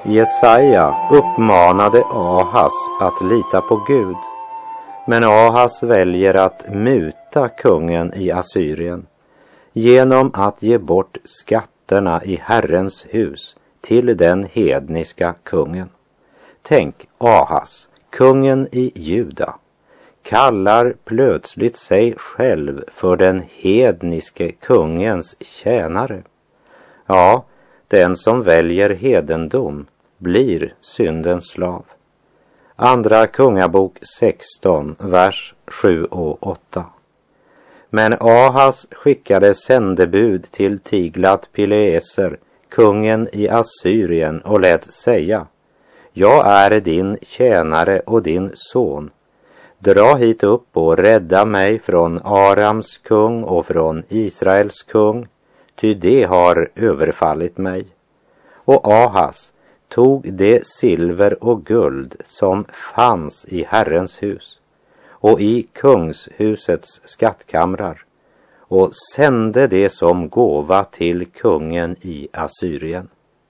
Jesaja uppmanade Ahas att lita på Gud, men Ahas väljer att muta kungen i Assyrien genom att ge bort skatterna i Herrens hus till den hedniska kungen. Tänk, Ahas, kungen i Juda, kallar plötsligt sig själv för den hedniske kungens tjänare. Ja, den som väljer hedendom blir syndens slav. Andra Kungabok 16, vers 7 och 8. Men Ahas skickade sändebud till Tiglat-Pileser, kungen i Assyrien, och lät säga: Jag är din tjänare och din son. Dra hit upp och rädda mig från Arams kung och från Israels kung, ty det har överfallit mig. Och Ahas tog det silver och guld som fanns i Herrens hus och i kungshusets skattkamrar och sände det som gåva till kungen i Assyrien.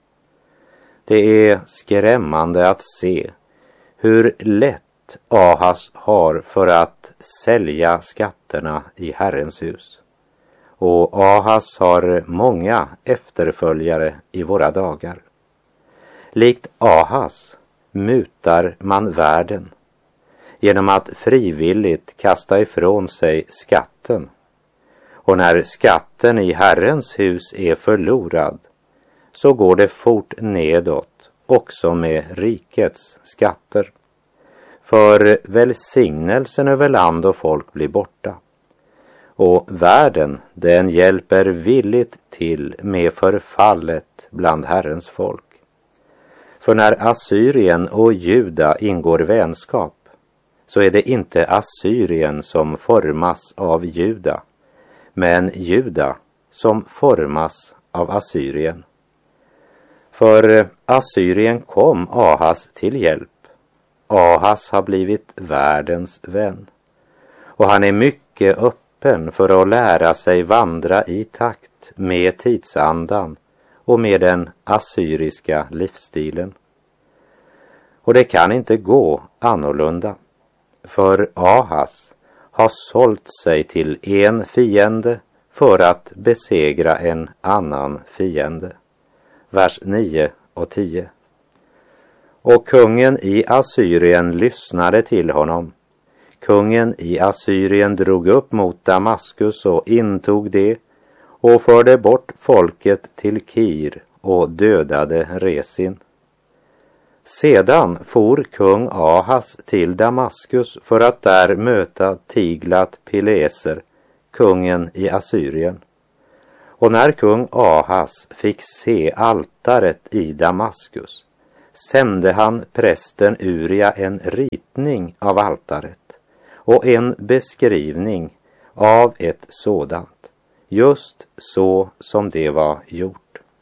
Det är skrämmande att se hur lätt Ahas har för att sälja skatterna i Herrens hus. Och Ahas har många efterföljare i våra dagar. Likt Ahas mutar man världen genom att frivilligt kasta ifrån sig skatten. Och när skatten i Herrens hus är förlorad, så går det fort nedåt också med rikets skatter. För välsignelsen över land och folk blir borta. Och världen, den hjälper villigt till med förfallet bland Herrens folk. För när Assyrien och Juda ingår vänskap, så är det inte Assyrien som formas av Juda, men Juda som formas av Assyrien. För Assyrien kom Ahas till hjälp. Ahas har blivit världens vän. Och han är mycket öppen för att lära sig vandra i takt med tidsandan och med den assyriska livsstilen. Och det kan inte gå annorlunda, för Ahas har sålt sig till en fiende för att besegra en annan fiende. Vers 9 och 10. Och kungen i Assyrien lyssnade till honom. Kungen i Assyrien drog upp mot Damaskus och intog det och förde bort folket till Kir och dödade Resin. Sedan for kung Ahas till Damaskus för att där möta Tiglat-Pileser, kungen i Assyrien. Och när kung Ahas fick se altaret i Damaskus, sände han prästen Uria en ritning av altaret och en beskrivning av ett sådant, just så som det var gjort.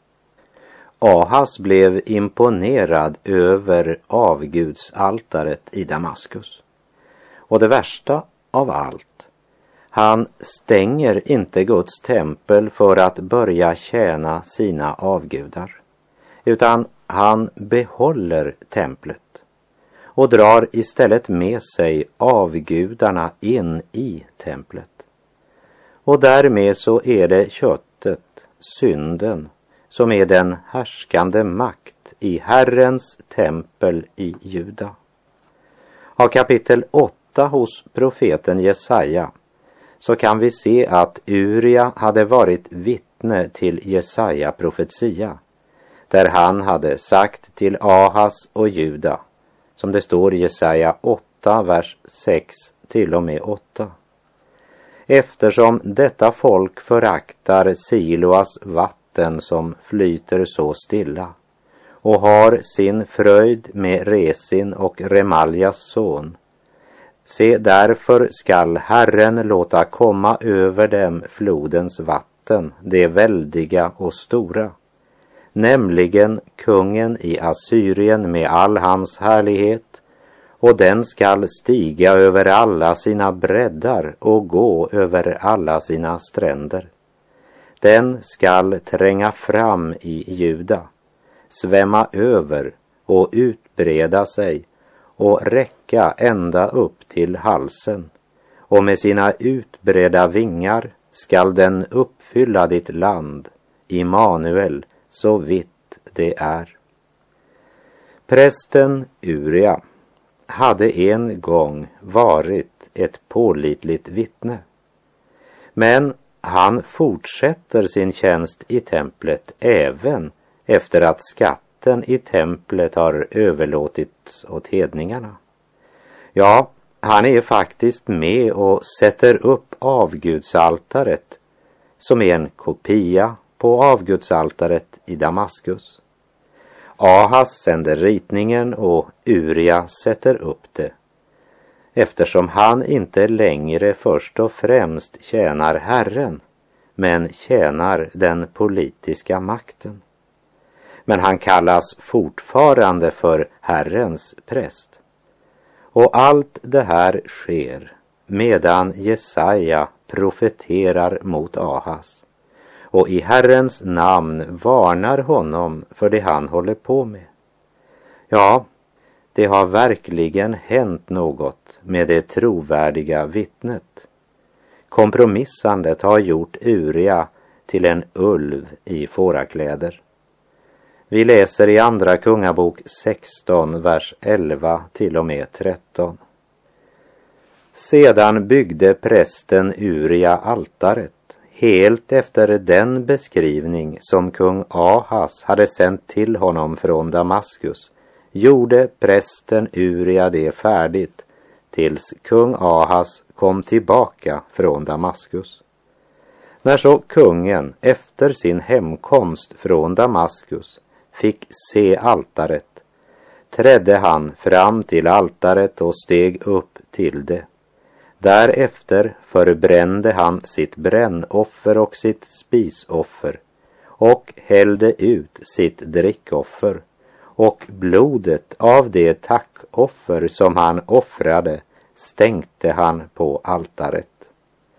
Ahas blev imponerad över avgudsaltaret i Damaskus. Och det värsta av allt, han stänger inte Guds tempel för att börja tjäna sina avgudar, utan han behåller templet och drar istället med sig avgudarna in i templet. Och därmed så är det köttet, synden, som är den härskande makt i Herrens tempel i Juda. Av kapitel 8 hos profeten Jesaja så kan vi se att Uria hade varit vittne till Jesaja profetia, där han hade sagt till Ahas och Juda, som det står i Jesaja 8, vers 6 till och med 8. Eftersom detta folk föraktar Siloas vatten som flyter så stilla och har sin fröjd med Resin och Remaljas son, se, därför skall Herren låta komma över dem flodens vatten, det väldiga och stora, nämligen kungen i Assyrien med all hans härlighet, och den skall stiga över alla sina breddar och gå över alla sina stränder. Den skall tränga fram i Juda, svämma över och utbreda sig och räcka ända upp till halsen, och med sina utbredda vingar skall den uppfylla ditt land, Immanuel, så vitt det är. Prästen Uria hade en gång varit ett pålitligt vittne, men han fortsätter sin tjänst i templet även efter att skatten i templet har överlåtits åt hedningarna. Ja, han är faktiskt med och sätter upp avgudsaltaret som är en kopia på avgudsaltaret i Damaskus. Ahas sänder ritningen och Uria sätter upp det, eftersom han inte längre först och främst tjänar Herren, men tjänar den politiska makten. Men han kallas fortfarande för Herrens präst. Och allt det här sker medan Jesaja profeterar mot Ahas och i Herrens namn varnar honom för det han håller på med. Ja, det har verkligen hänt något med det trovärdiga vittnet. Kompromissandet har gjort Uria till en ulv i fårakläder. Vi läser i Andra Kungabok 16, vers 11 till och med 13. Sedan byggde prästen Uria altaret helt efter den beskrivning som kung Ahas hade sänt till honom från Damaskus. Gjorde prästen Uria det färdigt tills kung Ahas kom tillbaka från Damaskus. När så kungen efter sin hemkomst från Damaskus fick se altaret, trädde han fram till altaret och steg upp till det. Därefter förbrände han sitt brännoffer och sitt spisoffer och hällde ut sitt drickoffer, och blodet av det tackoffer som han offrade stänkte han på altaret.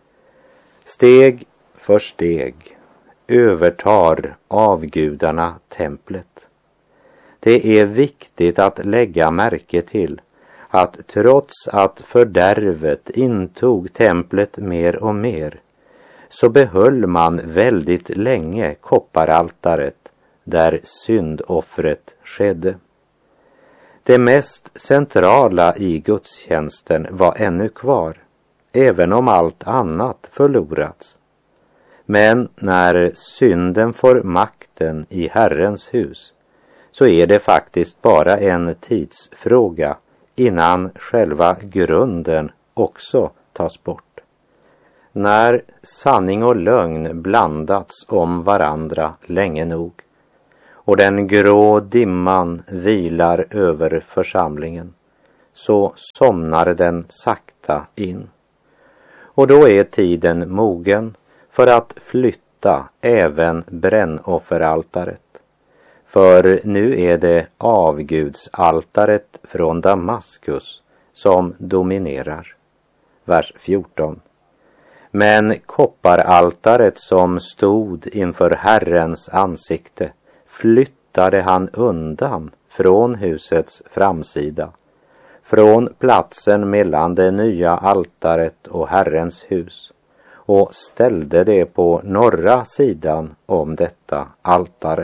Steg för steg övertar avgudarna templet. Det är viktigt att lägga märke till att trots att fördärvet intog templet mer och mer, så behöll man väldigt länge kopparaltaret där syndoffret skedde. Det mest centrala i gudstjänsten var ännu kvar, även om allt annat förlorats. Men när synden får makten i Herrens hus, så är det faktiskt bara en tidsfråga innan själva grunden också tas bort. När sanning och lögn blandats om varandra länge nog och den grå dimman vilar över församlingen, så somnar den sakta in. Och då är tiden mogen för att flytta även brännofferaltaret. För nu är det avgudsaltaret från Damaskus som dominerar. Vers 14. Men kopparaltaret som stod inför Herrens ansikte flyttade han undan från husets framsida, från platsen mellan det nya altaret och Herrens hus, och ställde det på norra sidan om detta altare.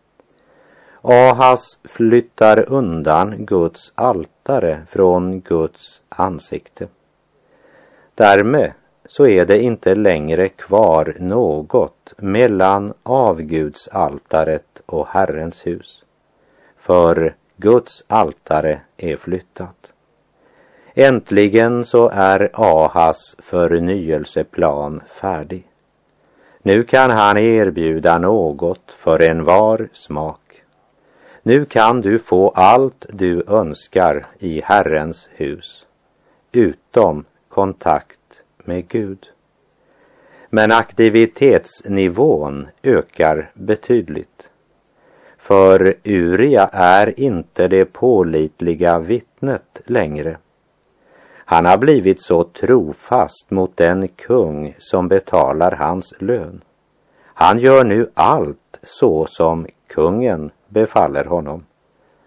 Ahas flyttar undan Guds altare från Guds ansikte. Därmed så är det inte längre kvar något mellan avgudsaltaret och Herrens hus, för Guds altare är flyttat. Äntligen så är Ahas förnyelseplan färdig. Nu kan han erbjuda något för en var smak. Nu kan du få allt du önskar i Herrens hus, utom kontakt med Gud. Men aktivitetsnivån ökar betydligt. För Uria är inte det pålitliga vittnet längre. Han har blivit så trofast mot den kung som betalar hans lön. Han gör nu allt så som kungen befaller honom.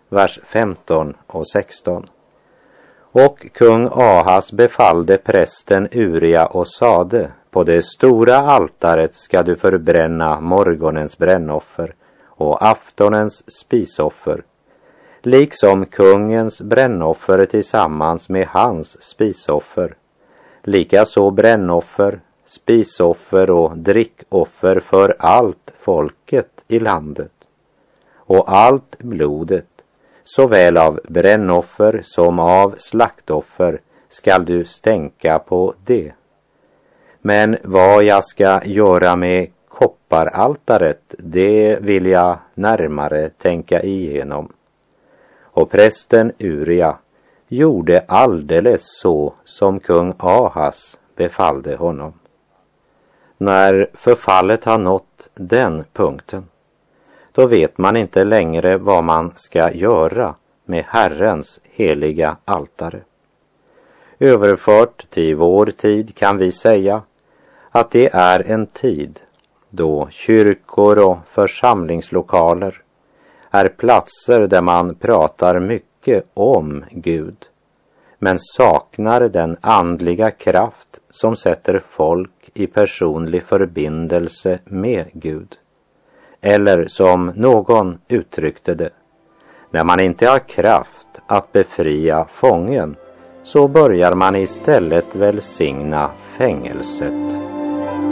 vers 15 och 16. Och kung Ahas befallde prästen Uria och sade: på det stora altaret ska du förbränna morgonens brännoffer och aftonens spisoffer, liksom kungens brännoffer tillsammans med hans spisoffer, likaså brännoffer, spisoffer och drickoffer för allt folket i landet, och allt blodet, såväl av brännoffer som av slaktoffer, skall du stänka på det. Men vad jag ska göra med kopparaltaret, det vill jag närmare tänka igenom. Och prästen Uria gjorde alldeles så som kung Ahas befallde honom. När förfallet har nått den punkten, då vet man inte längre vad man ska göra med Herrens heliga altare. Överfört till vår tid kan vi säga att det är en tid då kyrkor och församlingslokaler är platser där man pratar mycket om Gud, men saknar den andliga kraft som sätter folk i personlig förbindelse med Gud. Eller som någon uttryckte det: när man inte har kraft att befria fången, så börjar man istället välsigna fängelset.